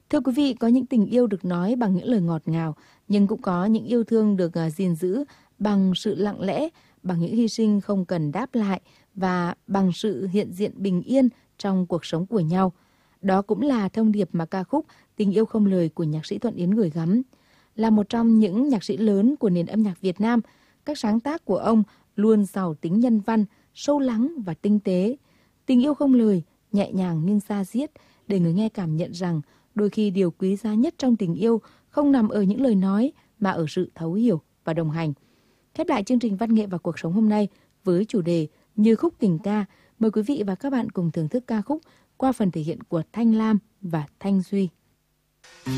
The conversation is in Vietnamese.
Thưa quý vị, có những tình yêu được nói bằng những lời ngọt ngào, nhưng cũng có những yêu thương được gìn giữ bằng sự lặng lẽ, bằng những hy sinh không cần đáp lại và bằng sự hiện diện bình yên trong cuộc sống của nhau. Đó cũng là thông điệp mà ca khúc Tình yêu không lời của nhạc sĩ Thuận Yến gửi gắm. Là một trong những nhạc sĩ lớn của nền âm nhạc Việt Nam, các sáng tác của ông luôn giàu tính nhân văn, sâu lắng và tinh tế. Tình yêu không lời, nhẹ nhàng nhưng da diết, để người nghe cảm nhận rằng đôi khi điều quý giá nhất trong tình yêu không nằm ở những lời nói mà ở sự thấu hiểu và đồng hành. Khép lại chương trình Văn nghệ và cuộc sống hôm nay với chủ đề Như khúc tình ca, mời quý vị và các bạn cùng thưởng thức ca khúc qua phần thể hiện của Thanh Lam và Thanh Duy.